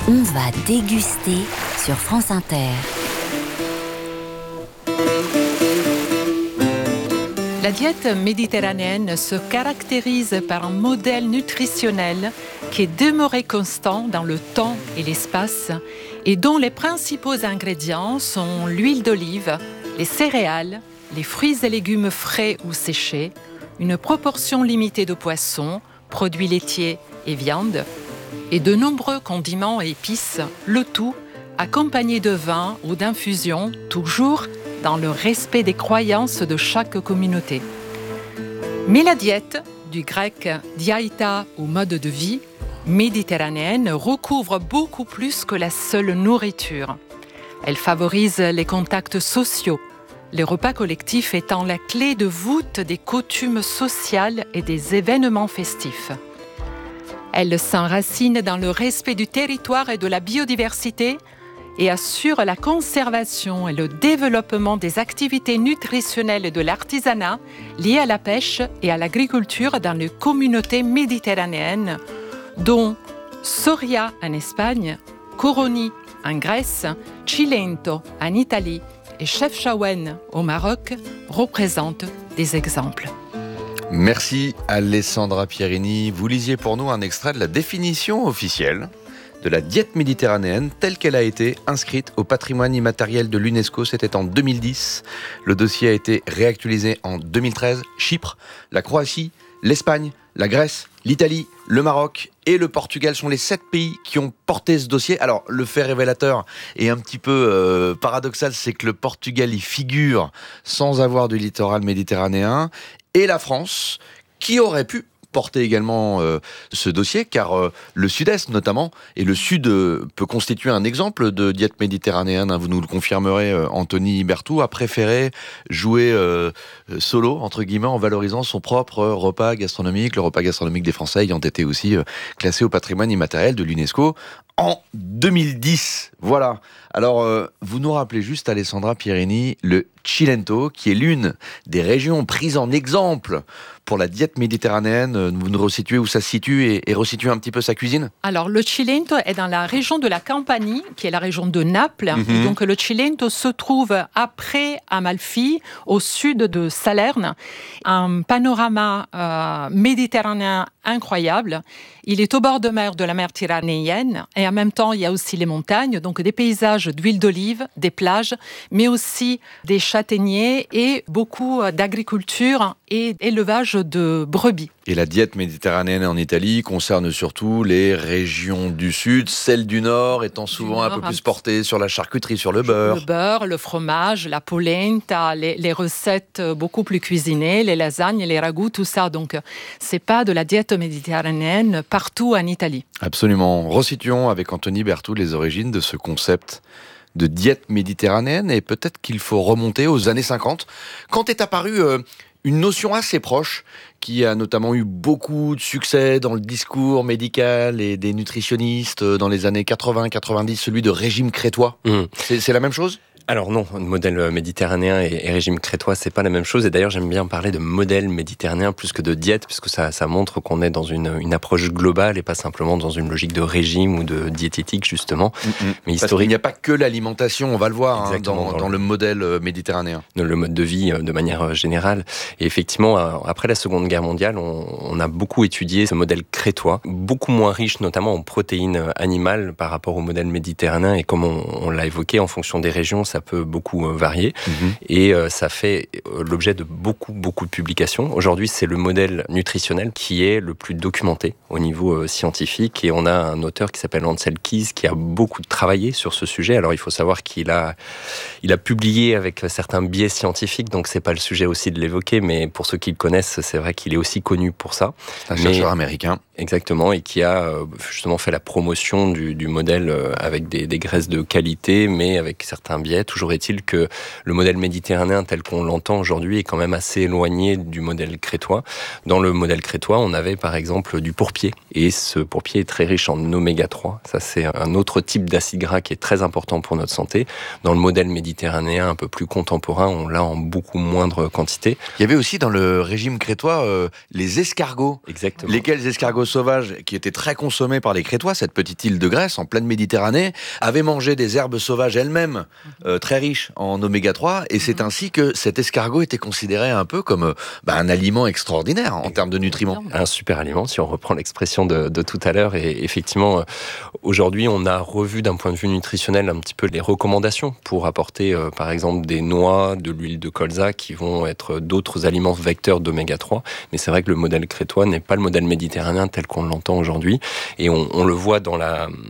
On va déguster sur France Inter. La diète méditerranéenne se caractérise par un modèle nutritionnel qui est demeuré constant dans le temps et l'espace et dont les principaux ingrédients sont l'huile d'olive, les céréales, les fruits et légumes frais ou séchés, une proportion limitée de poissons, produits laitiers et viande, et de nombreux condiments et épices, le tout accompagné de vin ou d'infusion, toujours dans le respect des croyances de chaque communauté. Mais la diète, du grec diaïta ou mode de vie, méditerranéenne recouvre beaucoup plus que la seule nourriture. Elle favorise les contacts sociaux, les repas collectifs étant la clé de voûte des coutumes sociales et des événements festifs. Elle s'enracine dans le respect du territoire et de la biodiversité et assure la conservation et le développement des activités nutritionnelles et de l'artisanat liées à la pêche et à l'agriculture dans les communautés méditerranéennes, dont Soria en Espagne, Coroni en Grèce, Cilento en Italie et Chefchaouen au Maroc représentent des exemples. Merci Alessandra Pierini. Vous lisiez pour nous un extrait de la définition officielle de la diète méditerranéenne telle qu'elle a été inscrite au patrimoine immatériel de l'UNESCO. C'était en 2010. Le dossier a été réactualisé en 2013. Chypre, la Croatie, l'Espagne, la Grèce, l'Italie, le Maroc et le Portugal sont les 7 pays qui ont porté ce dossier. Alors, le fait révélateur est un petit peu paradoxal, c'est que le Portugal y figure sans avoir du littoral méditerranéen, et la France, qui aurait pu porter également ce dossier, car le sud-est notamment, et le sud peut constituer un exemple de diète méditerranéenne, hein, vous nous le confirmerez, Anthony Berthoud a préféré jouer solo, entre guillemets, en valorisant son propre repas gastronomique, le repas gastronomique des Français ayant été aussi classé au patrimoine immatériel de l'UNESCO en 2010. Voilà. Alors, vous nous rappelez juste, Alessandra Pierini, le Cilento, qui est l'une des régions prises en exemple pour la diète méditerranéenne. Vous nous resituez où ça se situe et resituez un petit peu sa cuisine ? Alors, le Cilento est dans la région de la Campanie, qui est la région de Naples. Et donc, le Cilento se trouve après Amalfi, au sud de Salerne. Un panorama méditerranéen incroyable. Il est au bord de mer de la mer Tyrrhénienne et en même temps, il y a aussi les montagnes, donc des paysages d'huile d'olive, des plages, mais aussi des châtaigniers et beaucoup d'agriculture et élevage de brebis. Et la diète méditerranéenne en Italie concerne surtout les régions du sud, celles du nord étant souvent un peu plus portées sur la charcuterie, sur le beurre. Le beurre, le fromage, la polenta, les recettes beaucoup plus cuisinées, les lasagnes, les ragoûts, tout ça. Donc, c'est pas de la diète méditerranéenne partout en Italie. Absolument. Resituons avec Anthony Berthoud les origines de ce concept de diète méditerranéenne, et peut-être qu'il faut remonter aux années 50, quand est apparue une notion assez proche qui a notamment eu beaucoup de succès dans le discours médical et des nutritionnistes dans les années 80-90, celui de régime crétois. C'est la même chose ? Alors non, modèle méditerranéen et régime crétois, c'est pas la même chose. Et d'ailleurs, j'aime bien parler de modèle méditerranéen plus que de diète, puisque ça montre qu'on est dans une approche globale et pas simplement dans une logique de régime ou de diététique, justement. Mais parce qu'il n'y a pas que l'alimentation, on va le voir, dans le modèle méditerranéen. Le mode de vie de manière générale. Et effectivement, après la Seconde Guerre mondiale, on a beaucoup étudié ce modèle crétois, beaucoup moins riche notamment en protéines animales par rapport au modèle méditerranéen. Et comme on l'a évoqué, en fonction des régions, ça peut beaucoup varier et ça fait l'objet de beaucoup de publications. Aujourd'hui, c'est le modèle nutritionnel qui est le plus documenté au niveau scientifique, et on a un auteur qui s'appelle Ansel Keys qui a beaucoup travaillé sur ce sujet. Alors, il faut savoir qu'il a publié avec certains biais scientifiques, donc c'est pas le sujet aussi de l'évoquer, mais pour ceux qui le connaissent, c'est vrai qu'il est aussi connu pour ça. C'est un chercheur américain. Exactement, et qui a justement fait la promotion du modèle avec des graisses de qualité, mais avec certains biais. Toujours est-il que le modèle méditerranéen tel qu'on l'entend aujourd'hui est quand même assez éloigné du modèle crétois. Dans le modèle crétois, on avait par exemple du pourpier, et ce pourpier est très riche en oméga 3. Ça, c'est un autre type d'acide gras qui est très important pour notre santé. Dans le modèle méditerranéen un peu plus contemporain, on l'a en beaucoup moindre quantité. Il y avait aussi dans le régime crétois les escargots. Exactement. Lesquels escargots herbes sauvages qui étaient très consommées par les Crétois, cette petite île de Grèce en pleine Méditerranée, avaient mangé des herbes sauvages elles-mêmes très riches en oméga 3, et c'est ainsi que cet escargot était considéré un peu comme un aliment extraordinaire en termes de nutriments. Un super aliment, si on reprend l'expression de tout à l'heure. Et effectivement, aujourd'hui, on a revu d'un point de vue nutritionnel un petit peu les recommandations pour apporter, par exemple, des noix, de l'huile de colza, qui vont être d'autres aliments vecteurs d'oméga 3. Mais c'est vrai que le modèle crétois n'est pas le modèle méditerranéen tel qu'on l'entend aujourd'hui. Et on le voit dans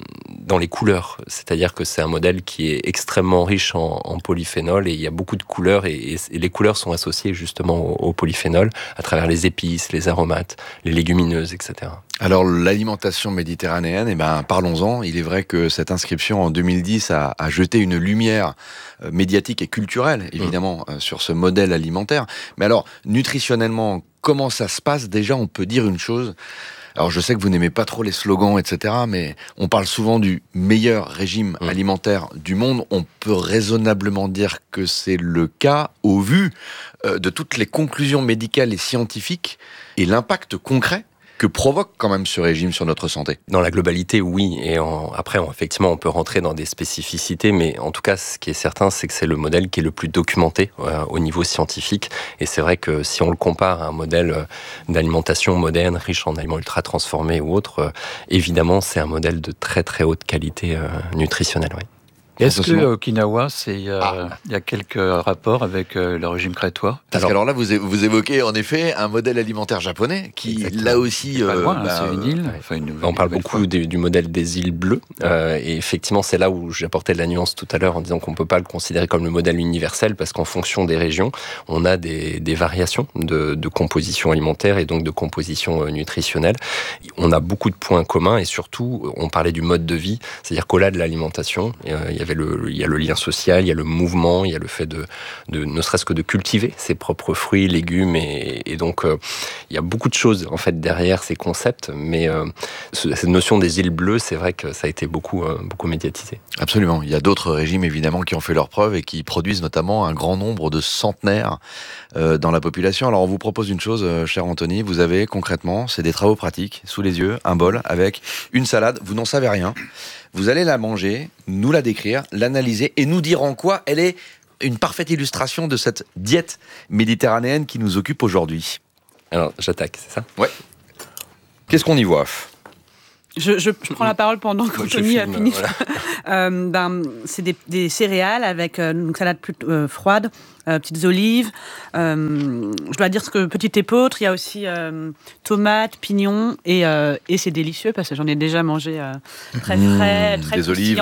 les couleurs. C'est-à-dire que c'est un modèle qui est extrêmement riche en polyphénol, et il y a beaucoup de couleurs, et les couleurs sont associées justement au polyphénol à travers les épices, les aromates, les légumineuses, etc. Alors, l'alimentation méditerranéenne, parlons-en. Il est vrai que cette inscription en 2010 a jeté une lumière médiatique et culturelle, évidemment, sur ce modèle alimentaire. Mais alors, nutritionnellement, comment ça se passe? Déjà, on peut dire une chose. Alors, je sais que vous n'aimez pas trop les slogans, etc., mais on parle souvent du meilleur régime alimentaire du monde. On peut raisonnablement dire que c'est le cas au vu de toutes les conclusions médicales et scientifiques et l'impact concret que provoque quand même ce régime sur notre santé. Dans la globalité, oui. Et après, effectivement, on peut rentrer dans des spécificités, mais en tout cas, ce qui est certain, c'est que c'est le modèle qui est le plus documenté au niveau scientifique. Et c'est vrai que si on le compare à un modèle d'alimentation moderne, riche en aliments ultra transformés ou autres, évidemment, c'est un modèle de très très haute qualité nutritionnelle. Oui. Est-ce que Okinawa, il y a quelques rapports avec le régime crétois? Parce qu'alors là, vous évoquez en effet un modèle alimentaire japonais qui, là aussi... pas loin, c'est une île. On parle beaucoup du modèle des îles bleues. Et effectivement, c'est là où j'apportais de la nuance tout à l'heure en disant qu'on ne peut pas le considérer comme le modèle universel, parce qu'en fonction des régions, on a des variations de composition alimentaire et donc de composition nutritionnelle. On a beaucoup de points communs, et surtout, on parlait du mode de vie, c'est-à-dire qu'au-delà de l'alimentation, il y a le lien social, il y a le mouvement, il y a le fait de ne serait-ce que de cultiver ses propres fruits, légumes, et donc il y a beaucoup de choses en fait derrière ces concepts, mais cette notion des îles bleues, c'est vrai que ça a été beaucoup médiatisé. Absolument, il y a d'autres régimes évidemment qui ont fait leurs preuves et qui produisent notamment un grand nombre de centenaires dans la population. Alors on vous propose une chose, cher Anthony, vous avez concrètement, c'est des travaux pratiques, sous les yeux, un bol avec une salade, vous n'en savez rien. Vous allez la manger, nous la décrire, l'analyser et nous dire en quoi elle est une parfaite illustration de cette diète méditerranéenne qui nous occupe aujourd'hui. Alors, j'attaque, c'est ça ? Ouais. Qu'est-ce qu'on y voit ? Je prends la parole pendant qu'Anthony a fini. Voilà. C'est des céréales avec une salade plus froide, petites olives. Je dois dire que petite épeautre, il y a aussi tomates, pignons, et c'est délicieux parce que j'en ai déjà mangé très frais, très des olives